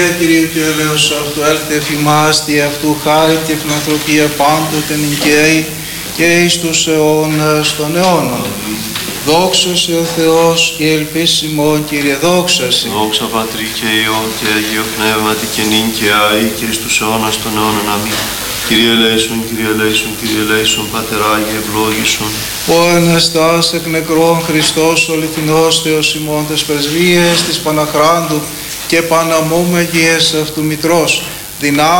Κυρίου και ελέος αυτού έλθε εφημάς, τι αυτού χάρη και φιλανθρωπία πάντοτε νικαίη και εις τους αιώνας των αιώνων. Δόξα σε ο Θεός και ελπίσιμο, Κύριε, δόξα σε. Δόξα Πατρί και Υιό και Αγίο Πνεύματι και νυν και αεί και εις τους αιώνας των αιώνων. Αμήν. Κύριε ελέησον, Κύριε ελέησον, Κύριε ελέησον, Πατεράγιε ευλόγησον. Ο Αναστάς εκ νεκρών Χριστός ο αληθινός Θεός ημών τες πρεσβείες της Παναχράντου και Παναμόμεγιες αυτού Μητρός,